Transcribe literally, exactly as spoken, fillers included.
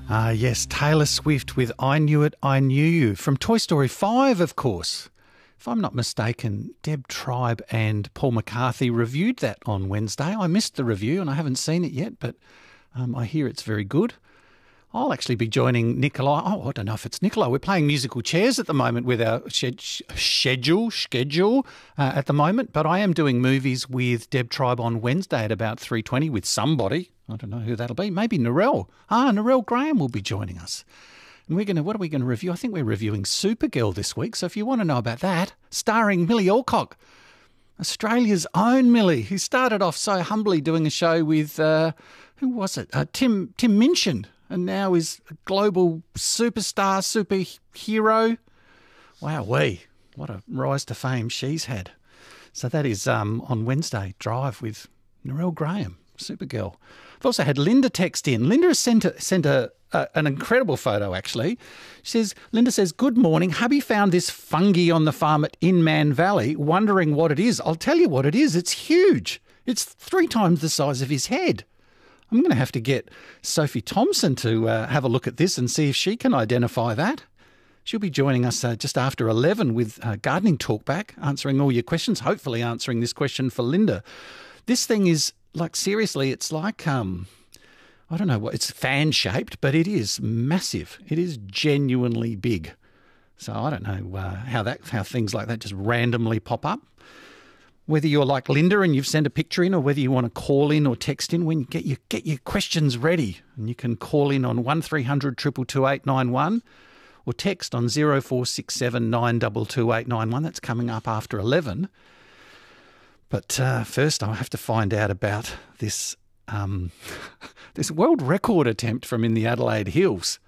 Ah, yes, Taylor Swift with I Knew It, I Knew You from Toy Story five, of course. If I'm not mistaken, Deb Tribe and Paul McCarthy reviewed that on Wednesday. I missed the review and I haven't seen it yet, but um, I hear it's very good. I'll actually be joining Nicola. Oh, I don't know if it's Nicola. We're playing musical chairs at the moment with our shed- schedule, schedule uh, at the moment, but I am doing movies with Deb Tribe on Wednesday at about three twenty with somebody. I don't know who that'll be. Maybe Narelle. Ah, Narelle Graham will be joining us. And we're going to, what are we going to review? I think we're reviewing Supergirl this week. So if you want to know about that, starring Millie Alcock, Australia's own Millie, who started off so humbly doing a show with, uh, who was it? Uh, Tim Tim Minchin, and now is a global superstar, superhero. Wow-wee, what a rise to fame she's had. So that is um, on Wednesday, Drive with Narelle Graham, Supergirl. I've also had Linda text in. Linda has sent, a, sent a, a, an incredible photo, actually. She says, Linda says, good morning. Hubby found this fungi on the farm at Inman Valley, wondering what it is. I'll tell you what it is. It's huge. It's three times the size of his head. I'm going to have to get Sophie Thompson to uh, have a look at this and see if she can identify that. She'll be joining us uh, just after eleven with uh, Gardening Talkback, answering all your questions, hopefully answering this question for Linda. This thing is, like, seriously, it's like, um, I don't know what, it's fan-shaped, but it is massive. It is genuinely big. So I don't know uh, how that how things like that just randomly pop up. Whether you're like Linda and you've sent a picture in, or whether you want to call in or text in, when you get your get your questions ready, and you can call in on one three hundred two two two eight nine one or text on zero four six seven nine two two eight nine one. That's coming up after eleven. But uh, first, I'll have to find out about this um, this world record attempt from in the Adelaide Hills.